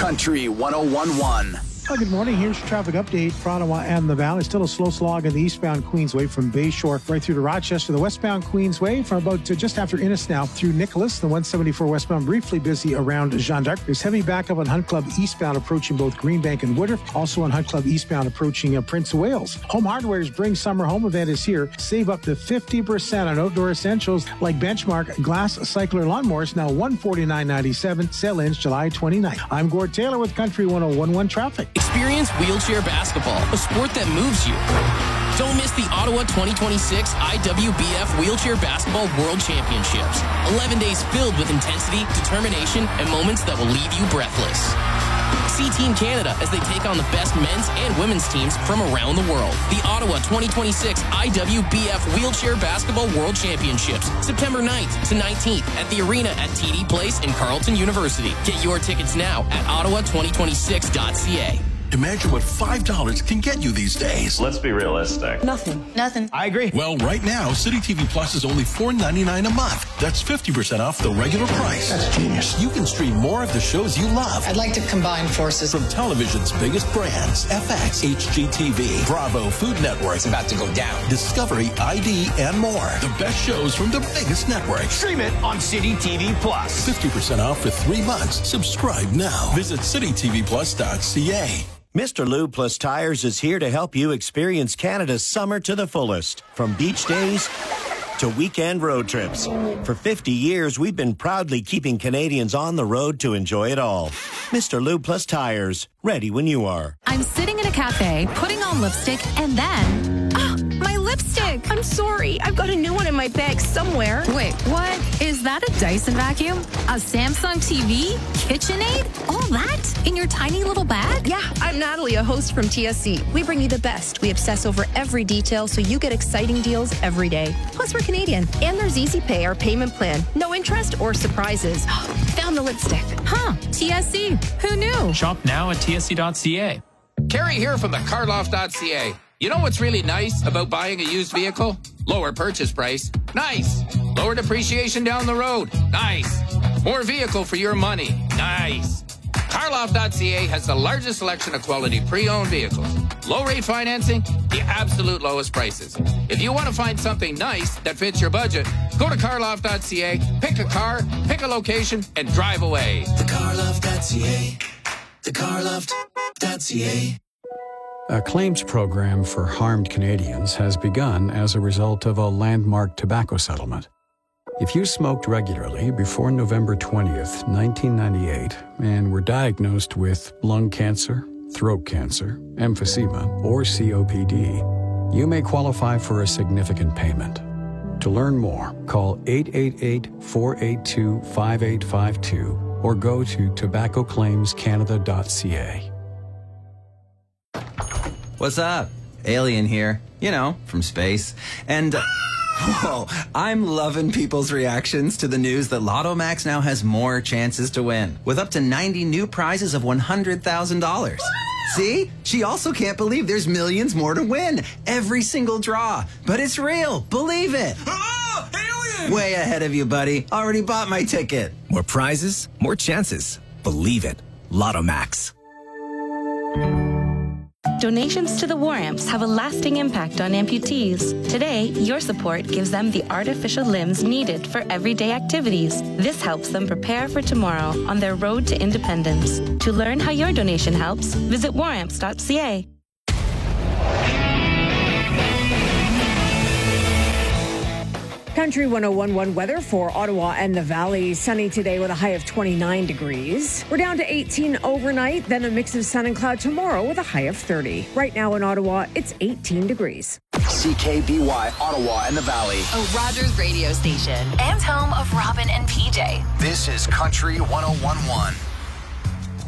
Country 101.1. Well, good morning. Here's your traffic update for Ottawa and the Valley. Still a slow slog in the eastbound Queensway from Bayshore right through to Rochester. The westbound Queensway from about just after Innis now through Nicholas. The 174 westbound briefly busy around Jeanne d'Arc. There's heavy backup on Hunt Club eastbound approaching both Greenbank and Woodruff. Also on Hunt Club eastbound approaching Prince of Wales. Home Hardware's Bring Summer Home event is here. Save up to 50% on outdoor essentials like Benchmark Glass Cycler Lawnmowers. Now $149.97. Sale ends July 29th. I'm Gord Taylor with Country 101.1 Traffic. Experience wheelchair basketball, a sport that moves you. Don't miss the Ottawa 2026 IWBF Wheelchair Basketball World Championships. 11 days filled with intensity, determination, and moments that will leave you breathless. See Team Canada as they take on the best men's and women's teams from around the world. The Ottawa 2026 IWBF Wheelchair Basketball World Championships, September 9th to 19th at the arena at TD Place in Carleton University. Get your tickets now at ottawa2026.ca. Imagine what $5 can get you these days. Let's be realistic. Nothing. I agree. Well, right now, City TV Plus is only $4.99 a month. That's 50% off the regular price. That's genius. You can stream more of the shows you love. I'd like to combine forces. From television's biggest brands, FX, HGTV, Bravo, Food Network. It's about to go down. Discovery, ID, and more. The best shows from the biggest networks. Stream it on City TV Plus. 50% off for 3 months. Subscribe now. Visit citytvplus.ca. Mr. Lube Plus Tires is here to help you experience Canada's summer to the fullest. From beach days to weekend road trips. For 50 years, we've been proudly keeping Canadians on the road to enjoy it all. Mr. Lube Plus Tires, ready when you are. I'm sitting in a cafe, putting on lipstick, and then... my lipstick! I'm sorry. I've got a new one in my bag somewhere. Wait, what? Is that a Dyson vacuum? A Samsung TV? KitchenAid? All that? In your tiny little bag? Yeah, I'm Natalie, a host from TSC. We bring you the best. We obsess over every detail so you get exciting deals every day. Plus, we're Canadian. And there's Easy Pay, our payment plan. No interest or surprises. Found the lipstick. Huh, TSC. Who knew? Shop now at tsc.ca. Kerry here from the carloft.ca. You know what's really nice about buying a used vehicle? Lower purchase price. Nice. Lower depreciation down the road. Nice. More vehicle for your money. Nice. Carloft.ca has the largest selection of quality pre-owned vehicles. Low rate financing, the absolute lowest prices. If you want to find something nice that fits your budget, go to Carloft.ca, pick a car, pick a location, and drive away. The Carloft.ca. The Carloft.ca. A claims program for harmed Canadians has begun as a result of a landmark tobacco settlement. If you smoked regularly before November 20th, 1998, and were diagnosed with lung cancer, throat cancer, emphysema, or COPD, you may qualify for a significant payment. To learn more, call 888-482-5852 or go to tobaccoclaimscanada.ca. What's up? Alien here. You know, from space. And, whoa, I'm loving people's reactions to the news that Lotto Max now has more chances to win, with up to 90 new prizes of $100,000. See? She also can't believe there's millions more to win. Every single draw. But it's real. Believe it. Oh, alien! Way ahead of you, buddy. Already bought my ticket. More prizes, more chances. Believe it. Lotto Max. Donations to the War Amps have a lasting impact on amputees. Today, your support gives them the artificial limbs needed for everyday activities. This helps them prepare for tomorrow on their road to independence. To learn how your donation helps, visit waramps.ca. Country 101.1 weather for Ottawa and the Valley. Sunny today with a high of 29 degrees. We're down to 18 overnight, then a mix of sun and cloud tomorrow with a high of 30. Right now in Ottawa, it's 18 degrees. CKBY, Ottawa and the Valley. A Rogers radio station and home of Robin and PJ. This is Country 101.1.